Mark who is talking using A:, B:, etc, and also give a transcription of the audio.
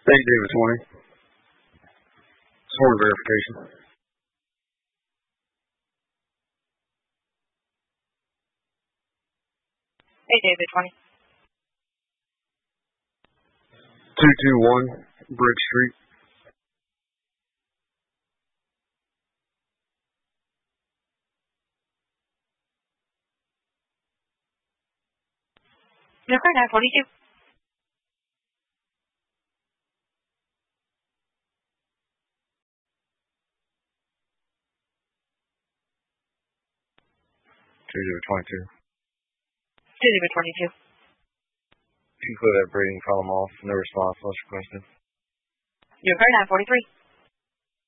A: Hey, David 20. Sworn verification.
B: Hey, David 20.
A: 221 Brick Street.
B: Number 942.
A: David 22.
B: David 22.
A: If you clear that braiding column off, no response, unless requested.
B: Number 943.